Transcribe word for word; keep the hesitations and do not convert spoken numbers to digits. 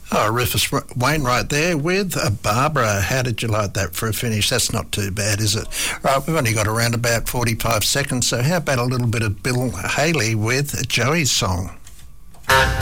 Oh, Rufus Wainwright there with uh, Barbara. How did you like that for a finish? That's not too bad, is it? Right, we've only got around about forty-five seconds, so how about a little bit of Bill Haley with Joey's song?